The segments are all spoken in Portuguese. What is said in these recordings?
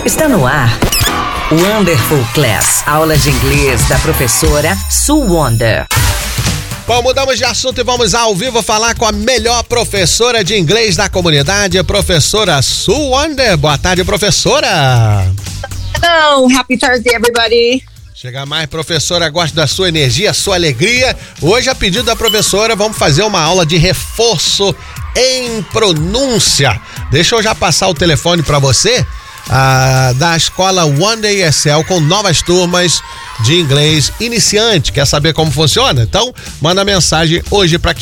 Está no ar Wonderful Class, aula de inglês da professora Sue Wonder. Bom, mudamos de assunto e vamos ao vivo falar com a melhor professora de inglês da comunidade, a professora Sue Wonder. Boa tarde, professora. Hello, happy Thursday, everybody. Chega mais, professora, gosto da sua energia, sua alegria. Hoje, a pedido da professora, vamos fazer uma aula de reforço em pronúncia. Deixa eu já passar o telefone para você, da escola Wonder ESL, com novas turmas de inglês iniciante. Quer saber como funciona? Então, manda mensagem hoje para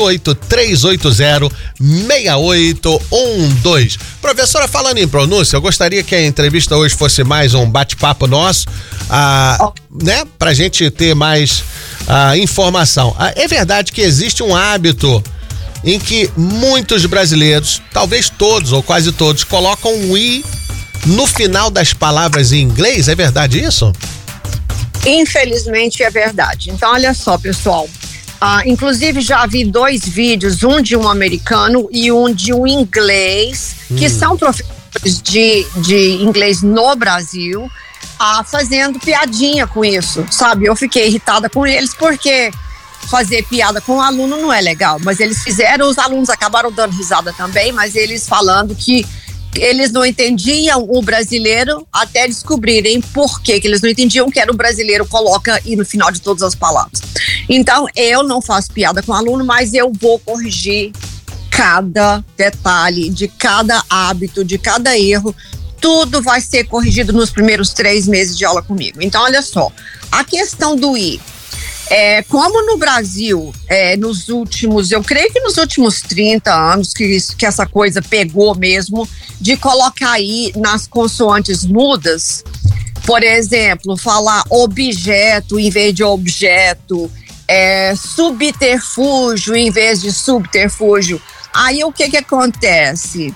508-380-6812. Professora, falando em pronúncia, eu gostaria que a entrevista hoje fosse mais um bate-papo nosso, né? Pra gente ter mais informação. É verdade que existe um hábito em que muitos brasileiros, talvez todos ou quase todos, colocam um i no final das palavras em inglês. É verdade isso? Infelizmente é verdade. Então, olha só, pessoal. Inclusive, já vi 2 vídeos, um de um americano e um de um inglês, que são professores de inglês no Brasil, fazendo piadinha com isso, sabe? Eu fiquei irritada com eles porque fazer piada com o aluno não é legal, mas eles fizeram, os alunos acabaram dando risada também, mas eles falando que eles não entendiam o brasileiro até descobrirem por que eles não entendiam, que era o brasileiro coloca e no final de todas as palavras. Então, eu não faço piada com o aluno, mas eu vou corrigir cada detalhe de cada hábito, de cada erro. Tudo vai ser corrigido nos primeiros 3 meses de aula comigo. Então, olha só, a questão do i. Como no Brasil, eu creio que nos últimos 30 anos que essa coisa pegou mesmo, de colocar i nas consoantes mudas, por exemplo, falar objeto em vez de objeto, subterfúgio em vez de subterfúgio. Aí o que acontece?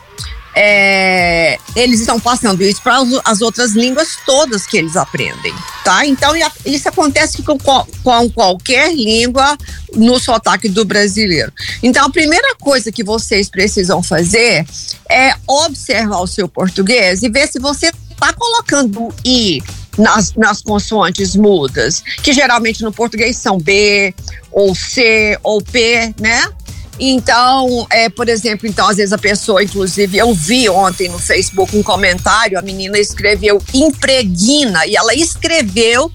Eles estão passando isso para as outras línguas todas que eles aprendem, tá? Então, isso acontece com qualquer língua no sotaque do brasileiro. Então, a primeira coisa que vocês precisam fazer é observar o seu português e ver se você está colocando i nas consoantes mudas, que geralmente no português são B, ou C, ou P, né? Então, por exemplo, às vezes a pessoa, inclusive, eu vi ontem no Facebook um comentário, a menina escreveu impregna, e ela escreveu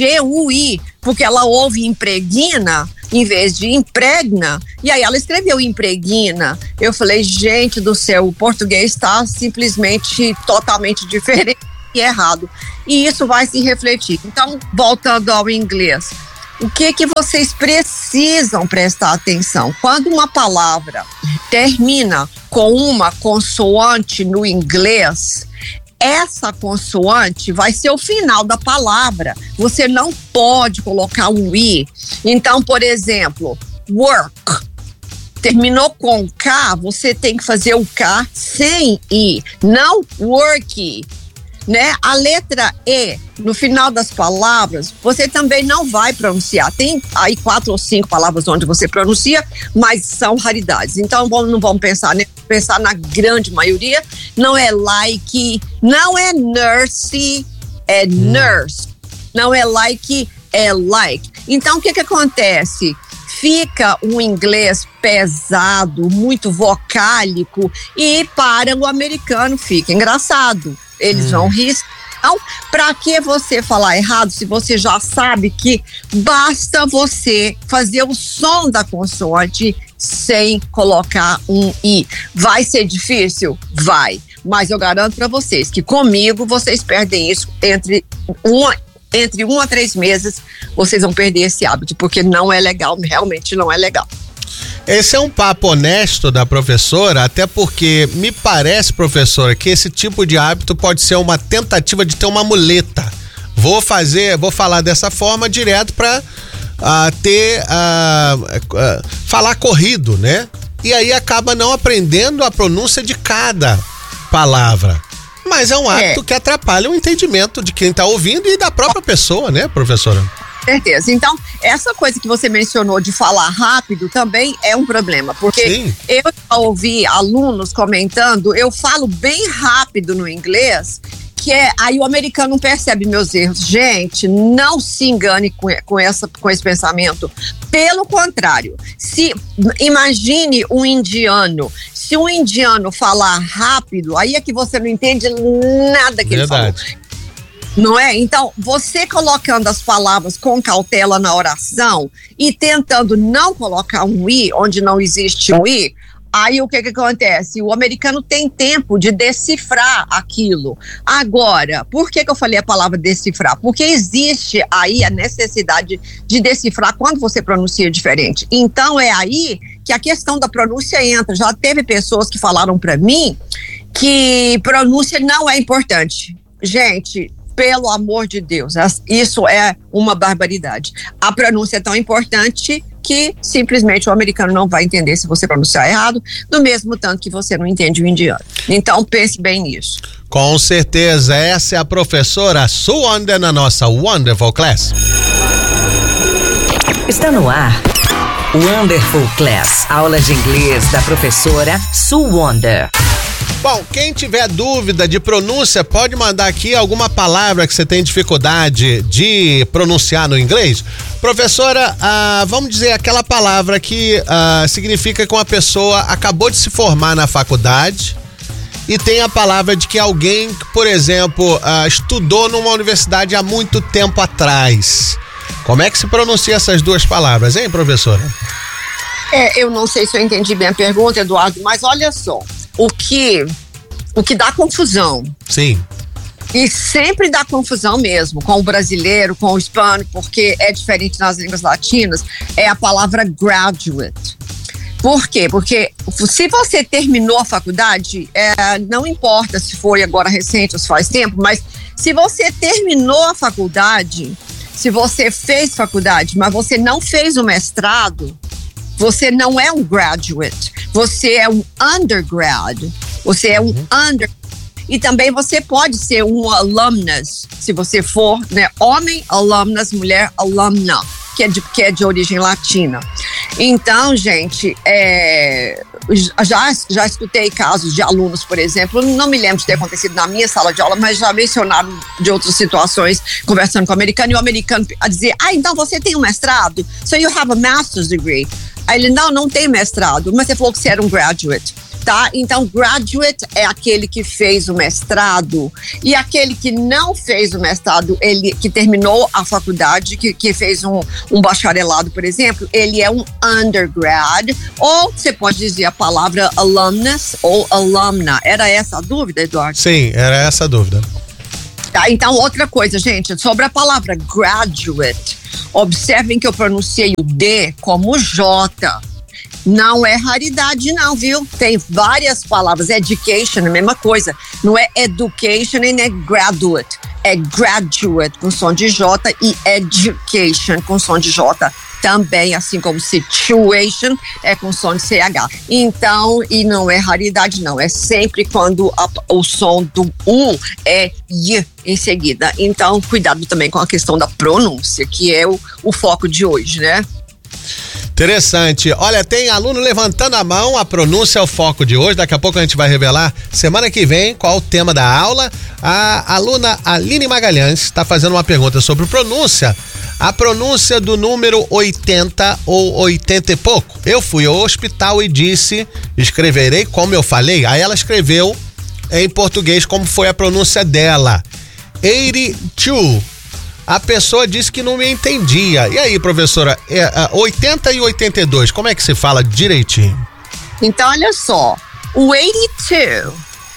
G-U-I, porque ela ouve impregna em vez de impregna, e aí ela escreveu impregna. Eu falei, gente do céu, o português está simplesmente totalmente diferente e errado. E isso vai se refletir. Então, voltando ao inglês, o que vocês precisam prestar atenção? Quando uma palavra termina com uma consoante no inglês, essa consoante vai ser o final da palavra. Você não pode colocar um i. Então, por exemplo, work. Terminou com K, você tem que fazer o K sem i, não work. Né? A letra E, no final das palavras, você também não vai pronunciar. Tem aí 4 ou 5 palavras onde você pronuncia, mas são raridades. Então, não vamos pensar na grande maioria. Não é like, não é nurse, é nurse. Não é like, é like. Então, o que acontece? Fica um inglês pesado, muito vocálico, e para o americano fica engraçado. Eles vão rir. Então, para que você falar errado se você já sabe que basta você fazer o som da consoante sem colocar um i? Vai ser difícil? Vai. Mas eu garanto para vocês que comigo vocês perdem isso entre 1 a 3 meses. Vocês vão perder esse hábito, porque não é legal, realmente não é legal. Esse é um papo honesto da professora, até porque me parece, professora, que esse tipo de hábito pode ser uma tentativa de ter uma muleta. Vou falar dessa forma direto para falar corrido, né? E aí acaba não aprendendo a pronúncia de cada palavra. Mas é um hábito que atrapalha o entendimento de quem está ouvindo e da própria pessoa, né, professora? Certeza. Então, essa coisa que você mencionou de falar rápido também é um problema, porque Sim. Eu já ouvi alunos comentando, eu falo bem rápido no inglês, Aí o americano não percebe meus erros. Gente, não se engane com esse pensamento. Pelo contrário, imagine um indiano. Se um indiano falar rápido, aí é que você não entende nada que ele falou. Não é? Então, você colocando as palavras com cautela na oração e tentando não colocar um i onde não existe um i, aí o que acontece? O americano tem tempo de decifrar aquilo. Agora, por que eu falei a palavra decifrar? Porque existe aí a necessidade de decifrar quando você pronuncia diferente. Então é aí que a questão da pronúncia entra. Já teve pessoas que falaram para mim que pronúncia não é importante. Gente, pelo amor de Deus, isso é uma barbaridade. A pronúncia é tão importante que simplesmente o americano não vai entender se você pronunciar errado, do mesmo tanto que você não entende o indiano. Então pense bem nisso. Com certeza, essa é a professora Sue Wonder na nossa Wonderful Class. Está no ar Wonderful Class, aula de inglês da professora Sue Wonder. Bom, quem tiver dúvida de pronúncia, pode mandar aqui alguma palavra que você tem dificuldade de pronunciar no inglês. Professora, vamos dizer aquela palavra que significa que uma pessoa acabou de se formar na faculdade e tem a palavra de que alguém, por exemplo, estudou numa universidade há muito tempo atrás. Como é que se pronuncia essas duas palavras, hein, professora? Eu não sei se eu entendi bem a pergunta, Eduardo, mas olha só. O que dá confusão. Sim. E sempre dá confusão mesmo com o brasileiro, com o hispânico, porque é diferente nas línguas latinas, é a palavra graduate. Por quê? Porque se você terminou a faculdade, não importa se foi agora recente ou se faz tempo, mas se você terminou a faculdade, se você fez faculdade, mas você não fez o mestrado, você não é um graduate, você é um undergrad, você é um e também você pode ser um alumnus, se você for, né, homem alumnus, mulher alumna, que é de origem latina. Então, gente, já escutei casos de alunos, por exemplo, não me lembro de ter acontecido na minha sala de aula, mas já mencionaram de outras situações, conversando com o americano, e o americano a dizer, então você tem um mestrado? So you have a master's degree. Aí ele, não tem mestrado, mas você falou que você era um graduate, tá? Então, graduate é aquele que fez o mestrado, e aquele que não fez o mestrado, ele que terminou a faculdade, que fez um bacharelado, por exemplo, ele é um undergrad, ou você pode dizer a palavra alumnus ou alumna. Era essa a dúvida, Eduardo? Sim, era essa a dúvida. Tá, então, outra coisa, gente, sobre a palavra graduate, observem que eu pronunciei o D como J. Não é raridade não, viu? Tem várias palavras. Education, a mesma coisa. Não é education e nem é graduate. É graduate com som de J e education com som de J também, assim como situation é com som de CH. Então, e não é raridade não, é sempre quando o som do U é Y em seguida. Então, cuidado também com a questão da pronúncia, que é o foco de hoje, né? Interessante. Olha, tem aluno levantando a mão, a pronúncia é o foco de hoje. Daqui a pouco a gente vai revelar semana que vem qual o tema da aula. A aluna Aline Magalhães está fazendo uma pergunta sobre pronúncia. A pronúncia do número 80 ou 80 e pouco. Eu fui ao hospital e disse, escreverei como eu falei. Aí ela escreveu em português como foi a pronúncia dela. 82. A pessoa disse que não me entendia. E aí, professora, 80 e 82, como é que se fala direitinho? Então, olha só, o 82,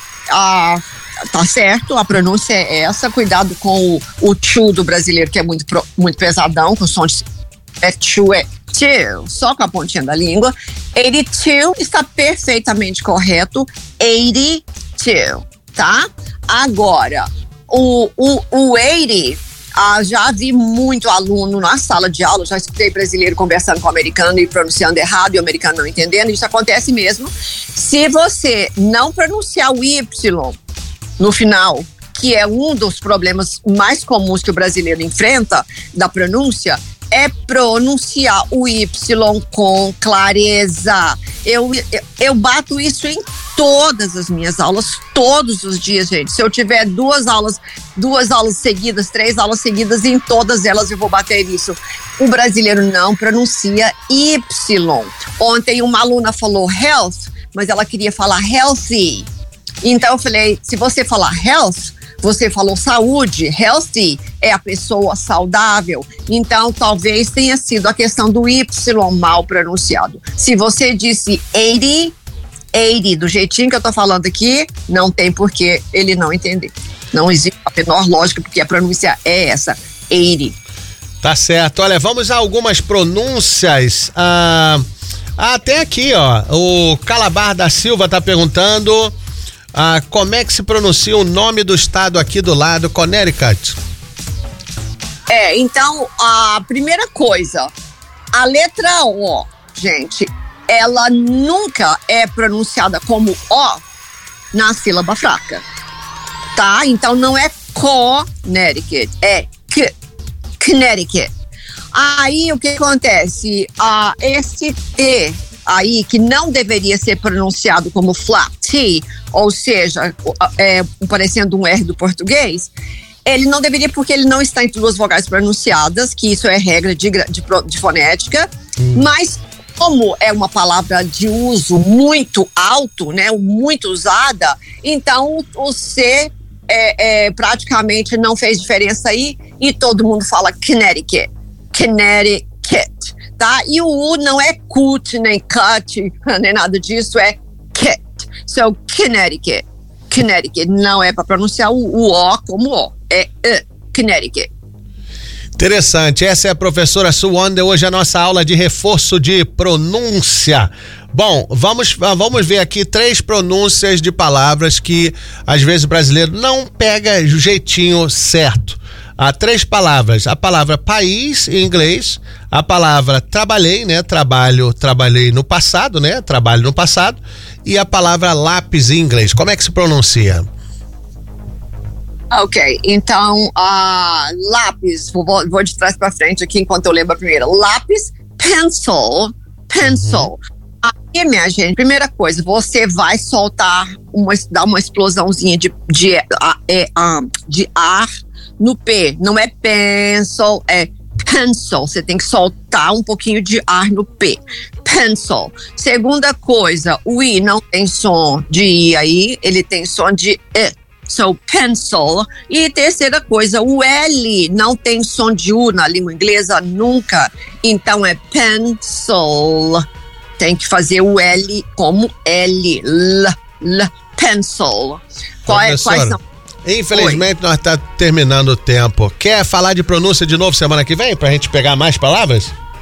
tá certo, a pronúncia é essa, cuidado com o tchu do brasileiro, que é muito pesadão, com som de tchu, só com a pontinha da língua. 82 está perfeitamente correto, 82, tá? Agora, o 80... já vi muito aluno na sala de aula, já escutei brasileiro conversando com o americano e pronunciando errado e o americano não entendendo, isso acontece mesmo. Se você não pronunciar o Y no final, que é um dos problemas mais comuns que o brasileiro enfrenta da pronúncia, é pronunciar o Y com clareza. Eu bato isso em todas as minhas aulas, todos os dias, gente. Se eu tiver duas aulas seguidas, 3 aulas seguidas, em todas elas eu vou bater isso. O brasileiro não pronuncia Y. Ontem uma aluna falou health, mas ela queria falar healthy. Então eu falei, se você falar health, você falou saúde, healthy é a pessoa saudável. Então talvez tenha sido a questão do Y mal pronunciado. Se você disse 80, do jeitinho que eu tô falando aqui, não tem por que ele não entender. Não existe a menor lógica, porque a pronúncia é essa, 80. Tá certo. Olha, vamos a algumas pronúncias. Tem aqui, ó, o Calabar da Silva tá perguntando como é que se pronuncia o nome do estado aqui do lado, Connecticut. Então, a primeira coisa, a letra O, gente, ela nunca é pronunciada como O na sílaba fraca, tá? Então não é Connecticut, é Connecticut. Aí o que acontece? Esse T aí, que não deveria ser pronunciado como flat T, ou seja, parecendo um R do português, ele não deveria, porque ele não está entre 2 vogais pronunciadas, que isso é regra de fonética, mas como é uma palavra de uso muito alto, né, muito usada, então o C praticamente não fez diferença aí e todo mundo fala Connecticut, tá? E o U não é cut, nem cut, nem nada disso, é kit. So, Connecticut não é para pronunciar o O como O, é Connecticut. Interessante, essa é a professora Sue Wonder, hoje a nossa aula de reforço de pronúncia. Bom, vamos ver aqui 3 pronúncias de palavras que às vezes o brasileiro não pega o jeitinho certo. Há 3 palavras, a palavra país em inglês, a palavra trabalhei, né, trabalhei no passado, né, trabalho no passado, e a palavra lápis em inglês. Como é que se pronuncia? Ok, então, lápis, vou de trás para frente aqui enquanto eu lembro a primeira. Lápis, pencil. Aí, minha gente, primeira coisa, você vai soltar, dar uma explosãozinha de ar no P. Não é pencil, é pencil. Você tem que soltar um pouquinho de ar no P. Pencil. Segunda coisa, o I não tem som de I aí, ele tem som de I. So, pencil. E terceira coisa, o L não tem som de U na língua inglesa nunca. Então é pencil. Tem que fazer o L como L. Pencil. Quais são? Infelizmente nós tá terminando o tempo. Quer falar de pronúncia de novo semana que vem? Pra gente pegar mais palavras?